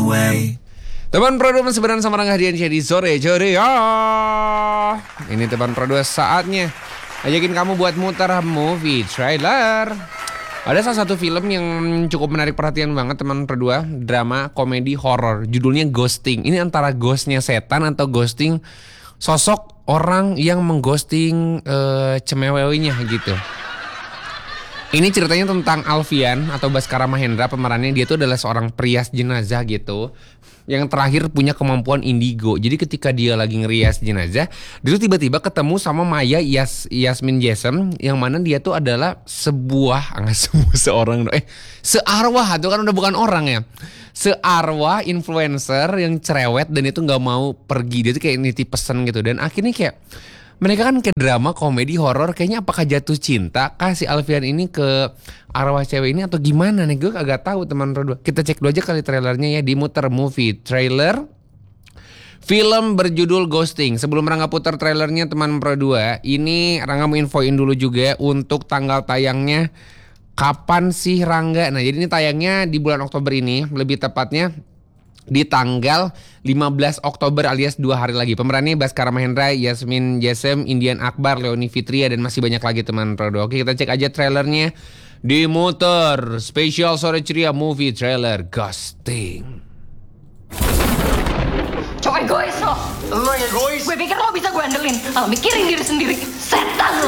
way. Teman Pro2 sebenarnya sama Rangga Hadiansyah di sore ceria. Ini teman Pro2 saatnya ajakin kamu buat muter movie trailer. Ada salah satu film yang cukup menarik perhatian banget teman Pro2, drama komedi horor, judulnya Ghosting. Ini antara ghostnya setan atau ghosting sosok orang yang mengghosting cemewewinya gitu. Ini ceritanya tentang Alfian atau Baskara Mahendra, pemerannya. Dia tuh adalah seorang perias jenazah gitu, yang terakhir punya kemampuan indigo. Jadi ketika dia lagi ngerias jenazah, dia tuh tiba-tiba ketemu sama Maya Yasmin Jesem, yang mana dia tuh adalah searwah, itu kan udah bukan orang ya, searwah influencer yang cerewet dan itu nggak mau pergi. Dia tuh kayak nitip pesan gitu, dan akhirnya kayak mereka kan ke drama komedi horor, kayaknya apakah jatuh cinta kah si Alfian ini ke arwah cewek ini atau gimana nih, gue agak tahu teman Pro2. Kita cek dulu aja kali trailernya ya di Muter Movie Trailer. Film berjudul Ghosting. Sebelum Rangga putar trailernya teman Pro2, ini Rangga mau infoin dulu juga untuk tanggal tayangnya. Kapan sih Rangga? Nah jadi ini tayangnya di bulan Oktober ini, lebih tepatnya di tanggal 15 Oktober alias 2 hari lagi. Pemerannya Baskara Mahendra, Yasmin Jesem, Indian Akbar, Leoni Fitria, dan masih banyak lagi teman Pro2. Oke, kita cek aja trailernya di Muter Spesial Sore Ceria Movie Trailer Ghosting. Cowok egois lo. Lo yang egois. Gue pikir lo bisa gue andelin. Malah mikirin diri sendiri. Setan lo.